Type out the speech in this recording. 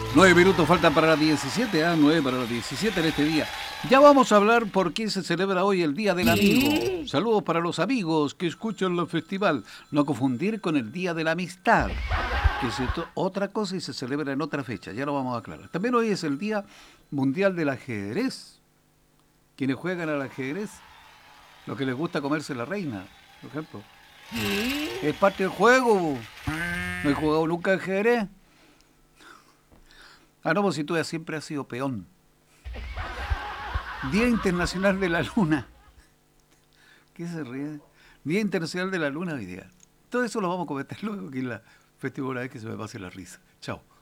9 minutos faltan para las 17, 9 para las 17 en este día. Ya vamos a hablar por qué se celebra hoy el Día del Amigo. Saludos para los amigos que escuchan el festival. No confundir con el Día de la Amistad, que es otra cosa y se celebra en otra fecha. Ya lo vamos a aclarar. También hoy es el Día Mundial del Ajedrez. Quienes juegan al ajedrez, lo que les gusta comerse la reina, por ejemplo. Es parte del juego. ¿No he jugado nunca al ajedrez? Ah, no, pues si tú ya siempre has sido peón. Día Internacional de la Luna. ¿Qué se ríe? Día Internacional de la Luna hoy día. Todo eso lo vamos a comentar luego aquí en la festival, una vez que se me pase la risa. Chao.